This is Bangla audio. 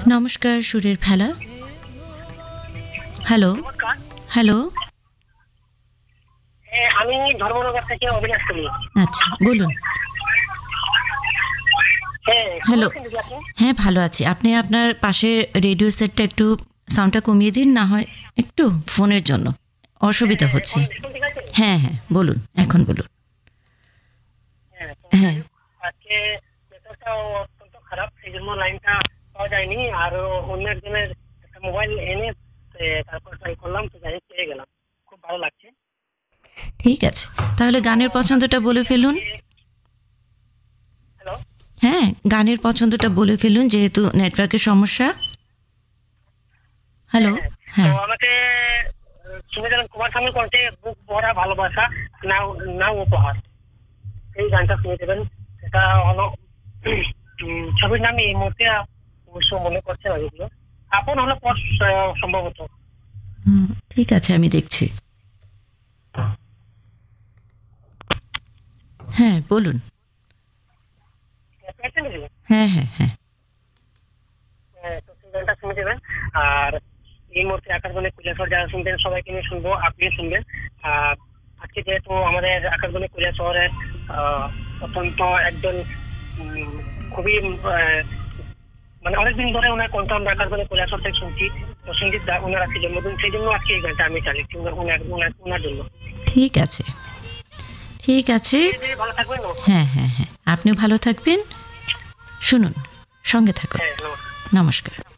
নমস্কার, সুরের ফেলা। হ্যালো নমস্কার। হ্যালো। আমি ধর্মনগর থেকে অবিনাশ করি। আচ্ছা, বলুন। কেমন হ্যালো। আছেন দিদি আপনি? হ্যাঁ, ভালো আছি। আপনি আপনার পাশের রেডিও সেটটা একটু সাউন্ডটা কমিয়ে দিন, না হয় একটু ফোনের জন্য অসুবিধা হচ্ছে। এখন ঠিক আছে? হ্যাঁ হ্যাঁ, বলুন, এখন বলুন। তো হ্যাঁ। আজকে নেটওয়ার্কটা অত্যন্ত খারাপ, সেই জন্য লাইনটা পাওয়া যায়নি। আর অন্য একজনের একটা মোবাইল এনে তারপর ট্রাই করলাম, তো যাই হোক পেয়ে গেলাম। খুব ভালো লাগছে। ঠিক আছে, তাহলে গানের পছন্দটা বলে ফেলুন। হ্যালো। হ্যাঁ, গানের পছন্দটা বলে ফেলুন, যেহেতু নেটওয়ার্কের সমস্যা। হ্যালো। তো হ্যাঁ। আমাকে শুনেছিলাম কুমার স্বামীর কণ্ঠে বুক ভরা ভালোবাসা, নাও নাও উপহার, এই গানটা শুনে দেবেন। সেটা হলো ছবির নাম এই মুহূর্তে অবশ্য মনে করছে না যেগুলো। আপন হলো পর সম্ভবত। ঠিক আছে, আমি দেখছি। হ্যাঁ, বলুন। পেয়েছেন নাকি? হ্যাঁ হ্যাঁ হ্যাঁ। তো সেই গানটা শুনে দেবেন। আর এই মুহূর্তে আকাশবাণী কৈলাসহর যারা শুনবেন সবাইকে নিয়ে শুনবো, আপনিও শুনবেন। আর আজকে যেহেতু আমাদের আকাশবাণী কৈলাসহরের অত্যন্ত একজন খুবই মানে অনেকদিন ধরে ওনার কণ্ঠ আমরা আকাশবাণী কৈলাসহর থেকে শুনছি। তো সঙ্গীত দা ওনার আজকে জন্মদিন, সেই জন্য আজকে এই গানটা আমি চালিয়েছি ওনার জন্য। ঠিক আছে, ঠিক আছে। ভালো থাকবেন। হ্যাঁ হ্যাঁ হ্যাঁ, আপনিও ভালো থাকবেন। শুনুন, সঙ্গে থাকুন। হ্যাঁ, নমস্কার। নমস্কার।